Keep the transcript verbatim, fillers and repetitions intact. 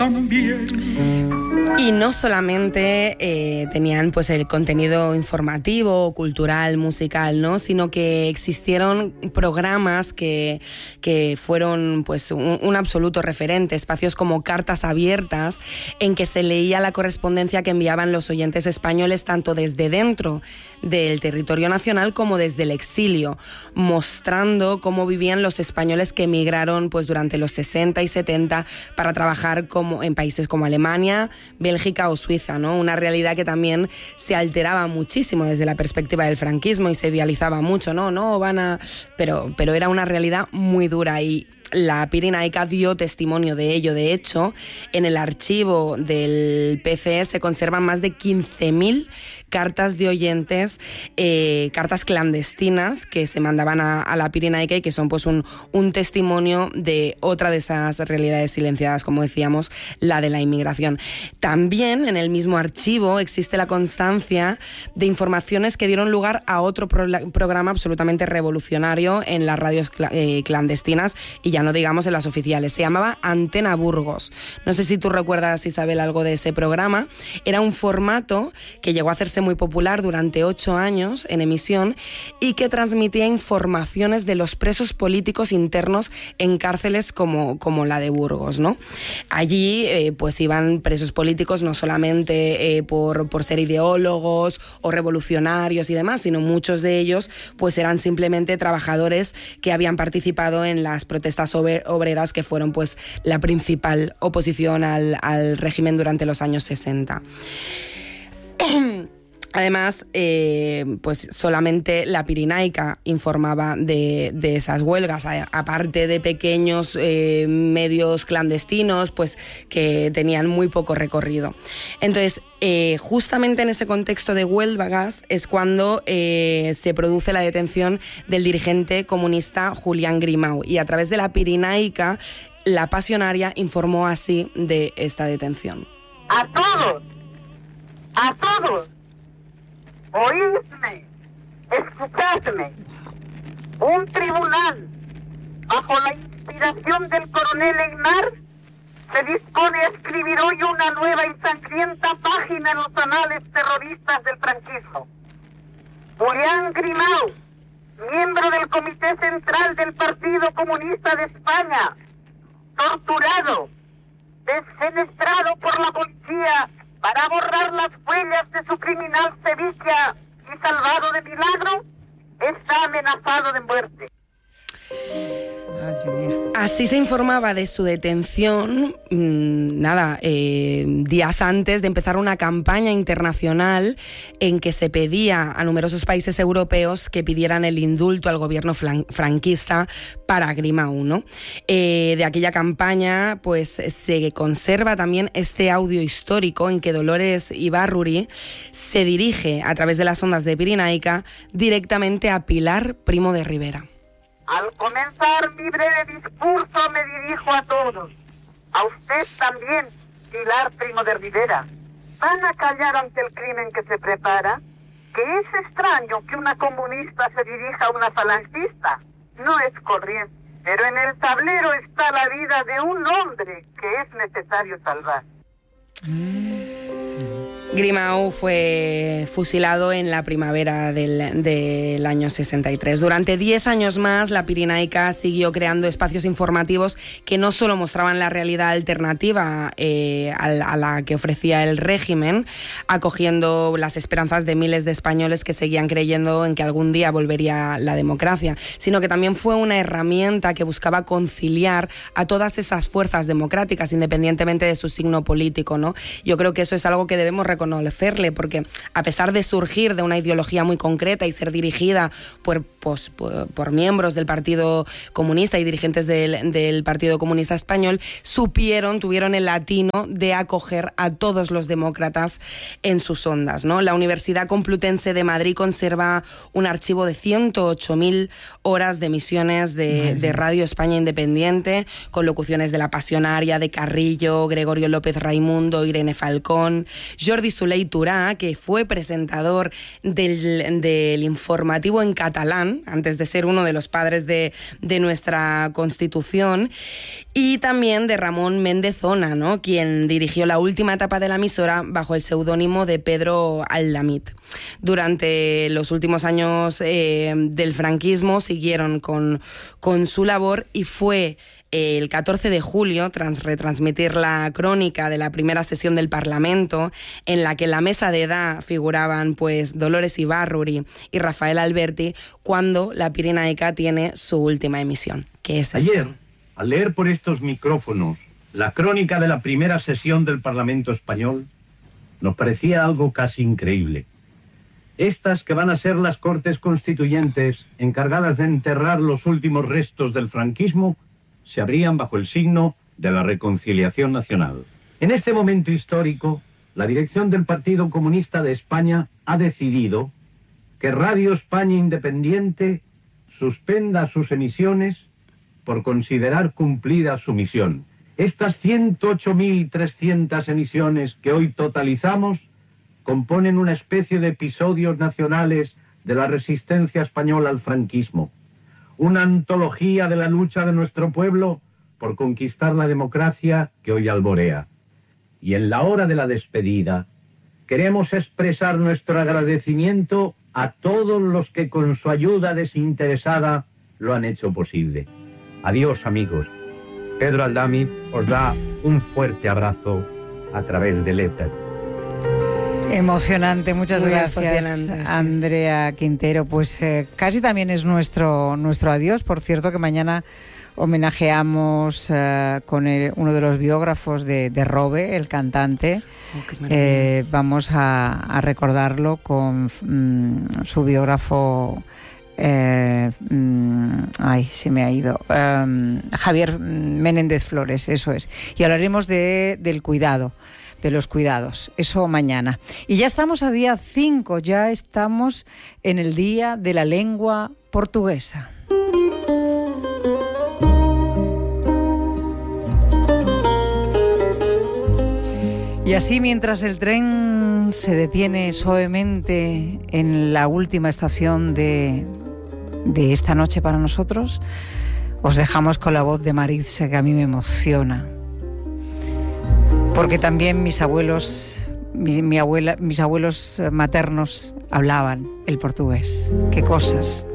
también. Y no solamente eh, tenían pues el contenido informativo, cultural, musical, ¿no? Sino que existieron programas que, que fueron pues un, un absoluto referente, espacios como Cartas Abiertas, en que se leía la correspondencia que enviaban los oyentes españoles tanto desde dentro del territorio nacional como desde el exilio, mostrando cómo vivían los españoles que emigraron pues durante los sesenta y setenta para trabajar como en países como Alemania, Bélgica o Suiza, ¿no? Una realidad que también se alteraba muchísimo desde la perspectiva del franquismo y se idealizaba mucho, ¿no? No van a... Pero, pero era una realidad muy dura y la Pirinaica dio testimonio de ello. De hecho, en el archivo del P C E se conservan más de quince mil cartas de oyentes, eh, cartas clandestinas que se mandaban a, a la Pirinaica y que son pues un, un testimonio de otra de esas realidades silenciadas, como decíamos, la de la inmigración. También en el mismo archivo existe la constancia de informaciones que dieron lugar a otro pro, programa absolutamente revolucionario en las radios cl- eh, clandestinas y ya no digamos en las oficiales. Se llamaba Antena Burgos. No sé si tú recuerdas, Isabel, algo de ese programa. Era un formato que llegó a hacerse muy popular durante ocho años en emisión y que transmitía informaciones de los presos políticos internos en cárceles como, como la de Burgos, ¿no? Allí eh, pues iban presos políticos no solamente eh, por, por ser ideólogos o revolucionarios y demás, sino muchos de ellos pues eran simplemente trabajadores que habían participado en las protestas obreras que fueron pues la principal oposición al, al régimen durante los años sesenta. Además, eh, pues solamente la Pirinaica informaba de, de esas huelgas, a, aparte de pequeños eh, medios clandestinos, pues que tenían muy poco recorrido. Entonces, eh, justamente en ese contexto de huelgas es cuando eh, se produce la detención del dirigente comunista Julián Grimau, y a través de la Pirinaica, la Pasionaria informó así de esta detención. A todos, a todos. Oídme, escuchadme. Un tribunal, bajo la inspiración del coronel Eignar, se dispone a escribir hoy una nueva y sangrienta página en los anales terroristas del franquismo. Julián Grimau, miembro del Comité Central del Partido Comunista de España, torturado, desfenestrado por la policía para borrar las huellas de su criminal sevicia y salvado de milagro, está amenazado de muerte. Así se informaba de su detención, mmm, nada, eh, días antes de empezar una campaña internacional en que se pedía a numerosos países europeos que pidieran el indulto al gobierno flan- franquista para Grimau, ¿no? Eh, de aquella campaña, pues se conserva también este audio histórico en que Dolores Ibarruri se dirige a través de las ondas de Pirinaica directamente a Pilar Primo de Rivera. Al comenzar mi breve discurso me dirijo a todos. A usted también, Pilar Primo de Rivera. ¿Van a callar ante el crimen que se prepara? ¿Que es extraño que una comunista se dirija a una falangista? No es corriente, pero en el tablero está la vida de un hombre que es necesario salvar. Grimau fue fusilado en la primavera del, del año sesenta y tres. Durante diez años más, la Pirinaica siguió creando espacios informativos que no solo mostraban la realidad alternativa eh, a, la, a la que ofrecía el régimen, acogiendo las esperanzas de miles de españoles que seguían creyendo en que algún día volvería la democracia, sino que también fue una herramienta que buscaba conciliar a todas esas fuerzas democráticas, independientemente de su signo político, ¿no? Yo creo que eso es algo que debemos reconocer conocerle, porque a pesar de surgir de una ideología muy concreta y ser dirigida por, pues, por, por miembros del Partido Comunista y dirigentes del, del Partido Comunista Español, supieron, tuvieron el latino de acoger a todos los demócratas en sus ondas, ¿no? La Universidad Complutense de Madrid conserva un archivo de ciento ocho mil horas de emisiones de, de Radio España Independiente, con locuciones de La Pasionaria, de Carrillo, Gregorio López Raimundo, Irene Falcón, Jordi Soler Turà, que fue presentador del, del informativo en catalán, Borbón, antes de ser uno de los padres de, de nuestra Constitución, y también de Ramón Méndez Ona, ¿no?, quien dirigió la última etapa de la emisora bajo el seudónimo de Pedro Al-Lamid. Durante los últimos años eh, del franquismo siguieron con, con su labor, y fue el catorce de julio, tras retransmitir la crónica de la primera sesión del Parlamento, en la que en la mesa de edad figuraban pues Dolores Ibárruri y Rafael Alberti, cuando La Pirinaica tiene su última emisión, que es Ayer, esta. Al leer por estos micrófonos la crónica de la primera sesión del Parlamento español, nos parecía algo casi increíble. Estas que van a ser las Cortes Constituyentes encargadas de enterrar los últimos restos del franquismo se abrían bajo el signo de la reconciliación nacional. En este momento histórico, la dirección del Partido Comunista de España ha decidido que Radio España Independiente suspenda sus emisiones por considerar cumplida su misión. Estas ciento ocho mil trescientas emisiones que hoy totalizamos componen una especie de episodios nacionales de la resistencia española al franquismo, una antología de la lucha de nuestro pueblo por conquistar la democracia que hoy alborea. Y en la hora de la despedida, queremos expresar nuestro agradecimiento a todos los que con su ayuda desinteresada lo han hecho posible. Adiós, amigos. Pedro Al-Lamid os da un fuerte abrazo a través del éter. Emocionante, muchas Muy gracias, emocionante, sí. Andrea Quintero. Pues eh, casi también es nuestro, nuestro adiós. Por cierto, que mañana homenajeamos eh, con el, uno de los biógrafos de, de Robe, el cantante. Oh, eh, vamos a, a recordarlo con mm, su biógrafo. Eh, mm, ay, se me ha ido. Um, Javier Menéndez Flores, eso es. Y hablaremos de, del cuidado. de los cuidados, eso mañana. Y ya estamos a día cinco, ya estamos en el Día de la Lengua Portuguesa. Y así, mientras el tren se detiene suavemente en la última estación de, de esta noche para nosotros, os dejamos con la voz de Maritza, que a mí me emociona. Porque también mis abuelos, mi, mi abuela, mis abuelos maternos hablaban el portugués. Qué cosas.